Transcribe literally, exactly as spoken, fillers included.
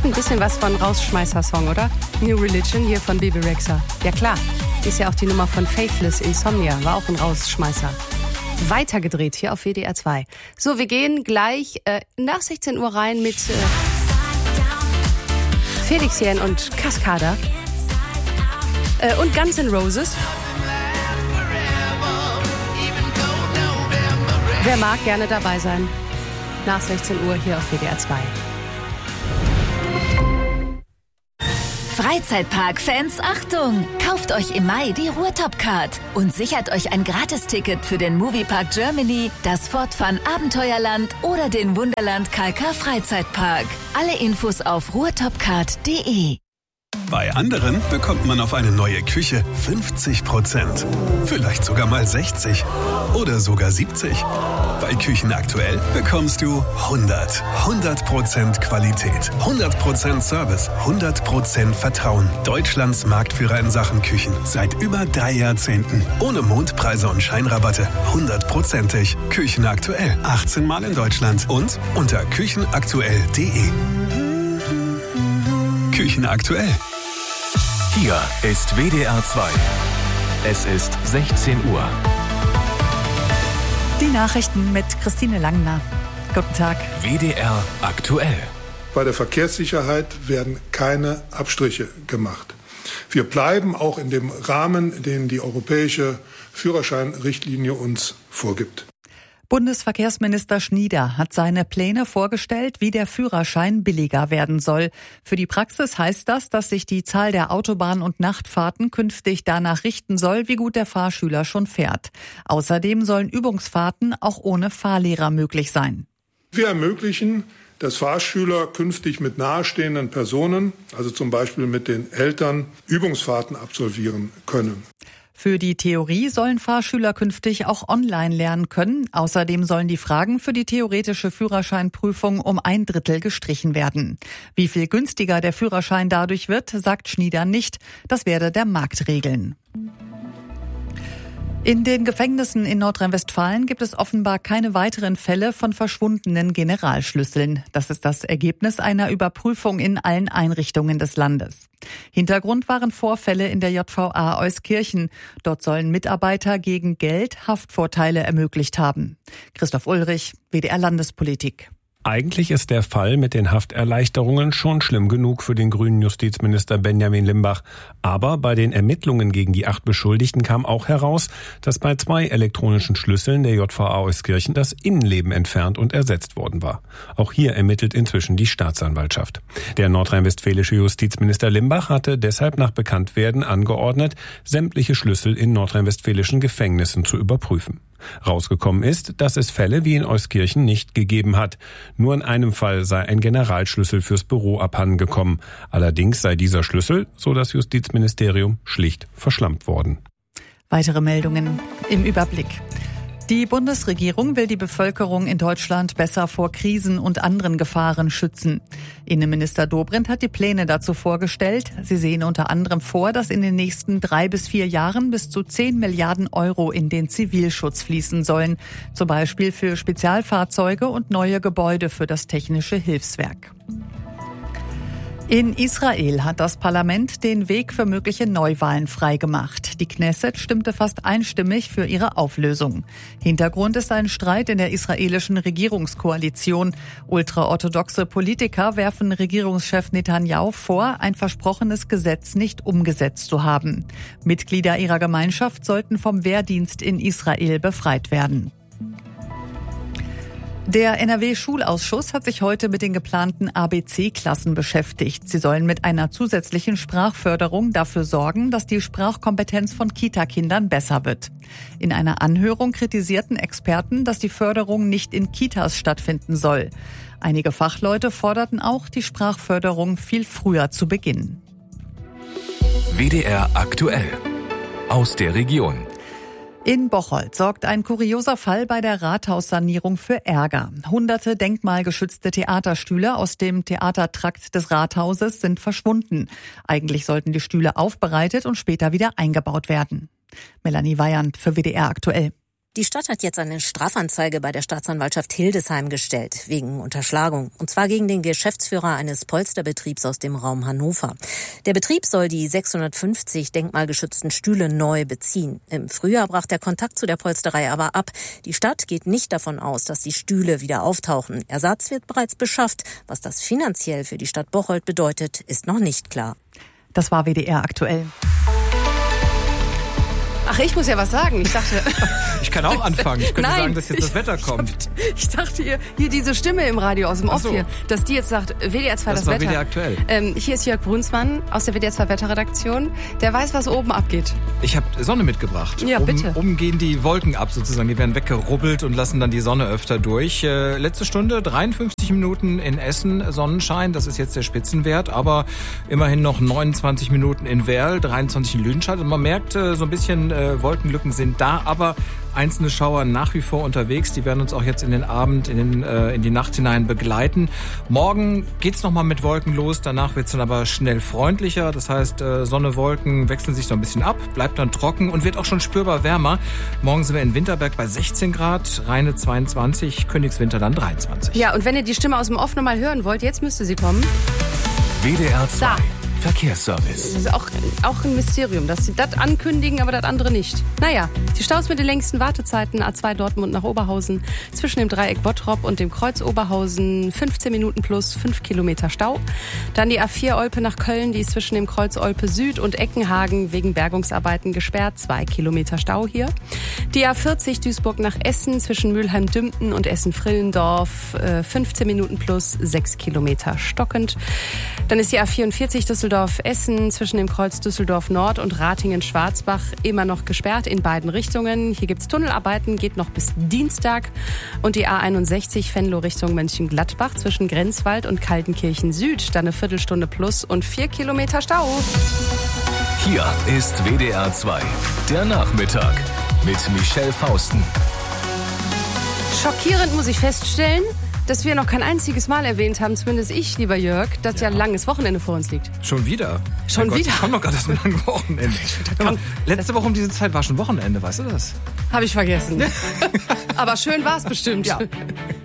ein bisschen was von Rausschmeißer-Song, oder? New Religion hier von Bebe Rexha. Ja klar, ist ja auch die Nummer von Faithless, Insomnia, war auch ein Rausschmeißer. Weitergedreht hier auf W D R zwei. So, wir gehen gleich äh, nach sechzehn Uhr rein mit äh, Felix Jähn und Cascada äh, und Guns N' Roses. Wer mag, gerne dabei sein. Nach sechzehn Uhr hier auf W D R zwei. Freizeitpark-Fans, Achtung! Kauft euch im Mai die Ruhrtop-Card und sichert euch ein Gratisticket für den Moviepark Germany, das Fort Fun Abenteuerland oder den Wunderland K K Freizeitpark. Alle Infos auf ruhrtopcard punkt de. Bei anderen bekommt man auf eine neue Küche fünfzig Prozent. Vielleicht sogar mal sechzig oder sogar siebzig. Bei Küchen aktuell bekommst du hundert. hundert Prozent Qualität, hundert Prozent Service, hundert Prozent Vertrauen. Deutschlands Marktführer in Sachen Küchen. Seit über drei Jahrzehnten. Ohne Mondpreise und Scheinrabatte. hundertprozentig. Küchen aktuell. achtzehn Mal in Deutschland. Und unter küchenaktuell punkt de. Küchen aktuell. Hier ist W D R zwei. Es ist sechzehn Uhr. Die Nachrichten mit Christine Langner. Guten Tag. W D R aktuell. Bei der Verkehrssicherheit werden keine Abstriche gemacht. Wir bleiben auch in dem Rahmen, den die europäische Führerscheinrichtlinie uns vorgibt. Bundesverkehrsminister Schnieder hat seine Pläne vorgestellt, wie der Führerschein billiger werden soll. Für die Praxis heißt das, dass sich die Zahl der Autobahn- und Nachtfahrten künftig danach richten soll, wie gut der Fahrschüler schon fährt. Außerdem sollen Übungsfahrten auch ohne Fahrlehrer möglich sein. Wir ermöglichen, dass Fahrschüler künftig mit nahestehenden Personen, also zum Beispiel mit den Eltern, Übungsfahrten absolvieren können. Für die Theorie sollen Fahrschüler künftig auch online lernen können. Außerdem sollen die Fragen für die theoretische Führerscheinprüfung um ein Drittel gestrichen werden. Wie viel günstiger der Führerschein dadurch wird, sagt Schnieder nicht. Das werde der Markt regeln. In den Gefängnissen in Nordrhein-Westfalen gibt es offenbar keine weiteren Fälle von verschwundenen Generalschlüsseln. Das ist das Ergebnis einer Überprüfung in allen Einrichtungen des Landes. Hintergrund waren Vorfälle in der J V A Euskirchen. Dort sollen Mitarbeiter gegen Geld Haftvorteile ermöglicht haben. Christoph Ulrich, W D R Landespolitik. Eigentlich ist der Fall mit den Hafterleichterungen schon schlimm genug für den grünen Justizminister Benjamin Limbach. Aber bei den Ermittlungen gegen die acht Beschuldigten kam auch heraus, dass bei zwei elektronischen Schlüsseln der J V A Euskirchen das Innenleben entfernt und ersetzt worden war. Auch hier ermittelt inzwischen die Staatsanwaltschaft. Der nordrhein-westfälische Justizminister Limbach hatte deshalb nach Bekanntwerden angeordnet, sämtliche Schlüssel in nordrhein-westfälischen Gefängnissen zu überprüfen. Rausgekommen ist, dass es Fälle wie in Euskirchen nicht gegeben hat. Nur in einem Fall sei ein Generalschlüssel fürs Büro abhandengekommen. Allerdings sei dieser Schlüssel, so das Justizministerium, schlicht verschlampt worden. Weitere Meldungen im Überblick. Die Bundesregierung will die Bevölkerung in Deutschland besser vor Krisen und anderen Gefahren schützen. Innenminister Dobrindt hat die Pläne dazu vorgestellt. Sie sehen unter anderem vor, dass in den nächsten drei bis vier Jahren bis zu zehn Milliarden Euro in den Zivilschutz fließen sollen. Zum Beispiel für Spezialfahrzeuge und neue Gebäude für das Technische Hilfswerk. In Israel hat das Parlament den Weg für mögliche Neuwahlen freigemacht. Die Knesset stimmte fast einstimmig für ihre Auflösung. Hintergrund ist ein Streit in der israelischen Regierungskoalition. Ultraorthodoxe Politiker werfen Regierungschef Netanyahu vor, ein versprochenes Gesetz nicht umgesetzt zu haben. Mitglieder ihrer Gemeinschaft sollten vom Wehrdienst in Israel befreit werden. Der N R W-Schulausschuss hat sich heute mit den geplanten A B C-Klassen beschäftigt. Sie sollen mit einer zusätzlichen Sprachförderung dafür sorgen, dass die Sprachkompetenz von Kita-Kindern besser wird. In einer Anhörung kritisierten Experten, dass die Förderung nicht in Kitas stattfinden soll. Einige Fachleute forderten auch, die Sprachförderung viel früher zu beginnen. W D R aktuell. Aus der Region. In Bocholt sorgt ein kurioser Fall bei der Rathaussanierung für Ärger. Hunderte denkmalgeschützte Theaterstühle aus dem Theatertrakt des Rathauses sind verschwunden. Eigentlich sollten die Stühle aufbereitet und später wieder eingebaut werden. Melanie Weyand für W D R aktuell. Die Stadt hat jetzt eine Strafanzeige bei der Staatsanwaltschaft Hildesheim gestellt, wegen Unterschlagung. Und zwar gegen den Geschäftsführer eines Polsterbetriebs aus dem Raum Hannover. Der Betrieb soll die sechshundertfünfzig denkmalgeschützten Stühle neu beziehen. Im Frühjahr brach der Kontakt zu der Polsterei aber ab. Die Stadt geht nicht davon aus, dass die Stühle wieder auftauchen. Ersatz wird bereits beschafft. Was das finanziell für die Stadt Bocholt bedeutet, ist noch nicht klar. Das war W D R aktuell. Ach, ich muss ja was sagen. Ich dachte... Ich kann auch anfangen. Ich könnte Nein, sagen, dass jetzt das ich, Wetter kommt. Ich, ich dachte, hier, hier diese Stimme im Radio aus dem Off so. hier, dass die jetzt sagt, W D R zwei das, das war Wetter. W D R aktuell. Ähm, hier ist Jörg Brunsmann aus der W D R zwei Wetterredaktion. Der weiß, was oben abgeht. Ich habe Sonne mitgebracht. Ja, oben, bitte. Oben gehen die Wolken ab sozusagen. Die werden weggerubbelt und lassen dann die Sonne öfter durch. Äh, letzte Stunde, dreiundfünfzig Minuten in Essen Sonnenschein. Das ist jetzt der Spitzenwert. Aber immerhin noch neunundzwanzig Minuten in Werl, dreiundzwanzig in Lüdenscheid. Und man merkt, äh, so ein bisschen äh, Wolkenlücken sind da. Aber einzelne Schauer nach wie vor unterwegs. Die werden uns auch jetzt in den Abend, in, den, äh, in die Nacht hinein begleiten. Morgen geht's noch mal mit Wolken los. Danach wird's dann aber schnell freundlicher. Das heißt, äh, Sonne, Wolken wechseln sich so ein bisschen ab, bleibt dann trocken und wird auch schon spürbar wärmer. Morgen sind wir in Winterberg bei sechzehn Grad, Rheine zweiundzwanzig, Königswinter dann dreiundzwanzig. Ja, und wenn ihr die Stimme aus dem Off nochmal hören wollt, jetzt müsste sie kommen. W D R zwei. Da. Verkehrsservice. Das ist auch, auch ein Mysterium, dass sie das ankündigen, aber das andere nicht. Naja, die Staus mit den längsten Wartezeiten, A zwei Dortmund nach Oberhausen, zwischen dem Dreieck Bottrop und dem Kreuz Oberhausen, fünfzehn Minuten plus fünf Kilometer Stau. Dann die A vier Olpe nach Köln, die ist zwischen dem Kreuz Olpe Süd und Eckenhagen wegen Bergungsarbeiten gesperrt, zwei Kilometer Stau hier. Die A vierzig Duisburg nach Essen, zwischen Mülheim-Dümpten und Essen-Frillendorf, fünfzehn Minuten plus sechs Kilometer stockend. Dann ist die A vierundvierzig Düsseldorf Essen zwischen dem Kreuz Düsseldorf Nord und Ratingen-Schwarzbach immer noch gesperrt in beiden Richtungen. Hier gibt's Tunnelarbeiten, geht noch bis Dienstag. Und die A einundsechzig Venlo Richtung Mönchengladbach zwischen Grenzwald und Kaltenkirchen Süd. Dann eine Viertelstunde plus und vier Kilometer Stau. Hier ist W D R zwei. Der Nachmittag mit Michelle Fausten. Schockierend muss ich feststellen, dass wir noch kein einziges Mal erwähnt haben, zumindest ich, lieber Jörg, dass ja, ja ein langes Wochenende vor uns liegt. Schon wieder? Schon Gott, wieder? Ich komme doch gerade aus einem langen Wochenende. Mal, letzte Woche um diese Zeit war schon Wochenende, weißt du das? Habe ich vergessen. Aber schön war es bestimmt. Ja.